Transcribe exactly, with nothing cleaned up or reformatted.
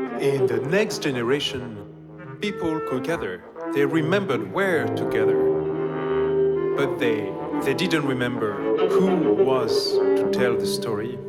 In the next generation, people could gather. They remembered where to gather, but they they didn't remember who was to tell the story.